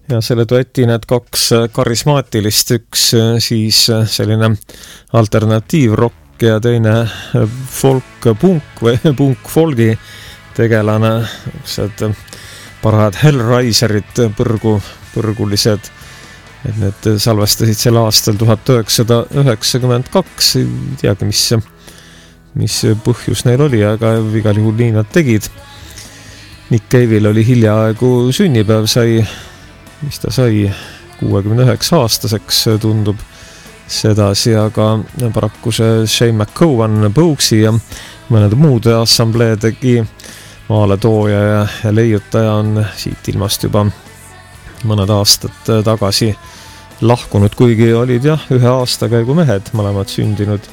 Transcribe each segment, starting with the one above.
ja selle dueti need kaks karismaatilist, üks siis selline alternatiivrock ja teine folk-punk või punk-folgi tegelane, parajad Hellraiserid, põrgulised, et need salvestasid sel aastal 1992, ei teagi, mis põhjus neil oli, aga igal juhul nii nad tegid. Nick Cave'il oli hiljaaegu sünnipäev, mis ta sai 69 aastaseks tundub sedasi, aga paraku see Shane McCowan, Boguesi ja mõned muud assambleedegi maaletooja ja leiutaja on siit ilmast juba mõned aastad tagasi lahkunud, kuigi olid ühe aastakäigu mehed, mõlemad sündinud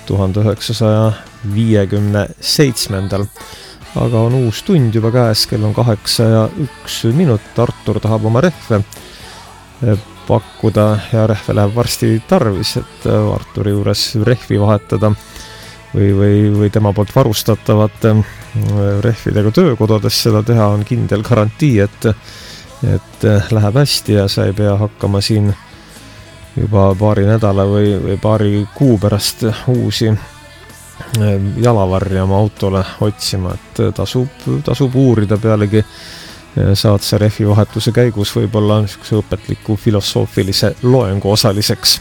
1957. Aga on uus tund juba käes, kell on 8:01, Artur tahab oma rehve pakkuda ja rehve läheb varsti tarvis, et Arturi juures rehvi vahetada või tema poolt varustatavate rehvidega töökodades seda teha on kindel garantii, et läheb hästi ja sa ei pea hakkama siin juba paari nädala või paari kuu pärast uusi jalavarja oma autole otsima, et tasub uurida, pealegi saad sa rehvi vahetuse käigus võib-olla niisuguse õpetliku filosoofilise loengu osaliseks.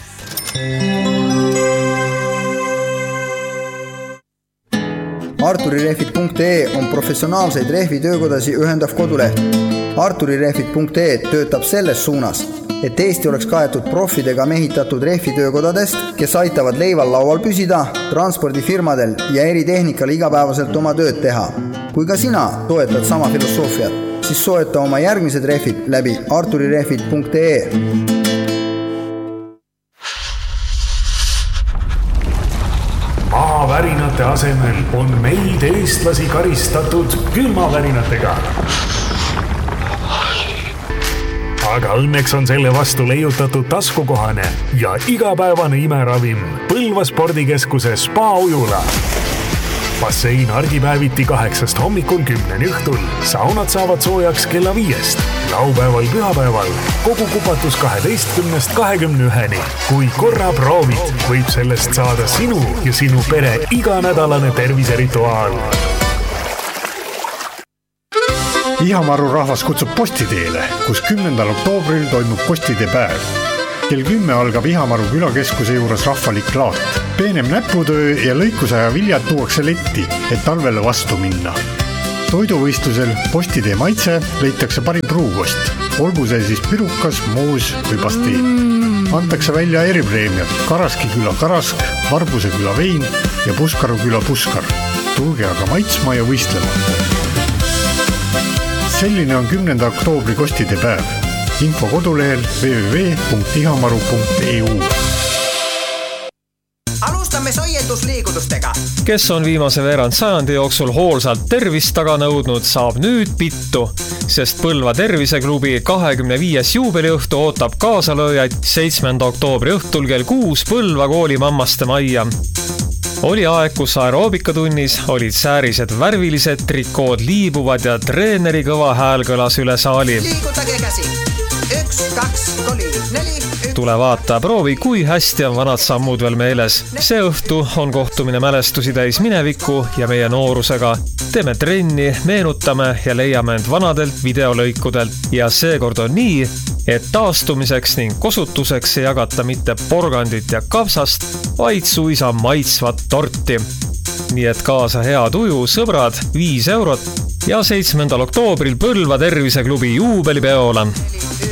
Arturirehvid.ee on professionaalseid rehvitöökodasi ühendav koduleht. Arturirehvid.ee töötab selles suunas, et Eesti oleks kaetud profidega mehitatud rehvitöökodadest, kes aitavad leival laual püsida, transpordifirmadel ja eritehnikal igapäevaselt oma tööd teha. Kui ka sina toetad sama filosoofiat, siis soeta oma järgmised rehvid läbi arturirehvid.ee. Maavärinate asemel on meid eestlasi karistatud külmavärinatega. Aga õnneks on selle vastu leiutatud taskukohane ja igapäevane imeravim Põlva spordikeskuse Spa-ujula. Bassein argipäeviti 8 hommikul 10 õhtul. Saunad saavad soojaks kella 5. Laupäeval, pühapäeval kogu kupatus 12-21. Kui korra proovid, võib sellest saada sinu ja sinu pere iganädalane terviserituaal. Ihamaru rahvas kutsub postiteele, kus 10. oktoobril toimub postide päev. Kell 10 algab Ihamaru külakeskuse juures rahvalik laat. Peenem näputöö ja lõikusaja viljad tuuakse letti, et talvele vastu minna. Toiduvõistlusel postitee maitse leitakse parim pruukost. Olgu see siis pirukas, moos või pasteen. Antakse välja eripreemiad Karaski küla karask, Varbuse küla vein ja Puskaru küla puskar. Tulge aga maitsma ja võistlema. Selline on 10. oktoobri kostide päev. Info kodulehel www.ihamaru.eu. Alustame soiendusliigutustega. Kes on viimase veerand sajandi jooksul hoolsalt tervist taga nõudnud, saab nüüd pittu, sest Põlva terviseklubi 25. juubeliõhtu ootab kaasalööjaid 7. oktoobri õhtul kell 6 Põlva kooli mammaste majja. Oli aeg, kus aeroobikatunnis olid säärised värvilised, trikood liibuvad ja treeneri kõva hääl kõlas üle saali. Liigutage käsi. 1, 2, 3, 4. Tule vaata, proovi, kui hästi on vanad sammud veel meeles. See õhtu on kohtumine mälestusi täis minevikku ja meie noorusega. Teeme trenni, meenutame ja leiame end vanadelt videolõikudelt. Ja seekord on nii, et taastumiseks ning kosutuseks ei jagata mitte porgandit ja kapsast, vaid suisa maitsvat torti. Nii et kaasa hea tuju, sõbrad, 5 eurot ja 7. oktoobril Põlva terviseklubi juubelipeole.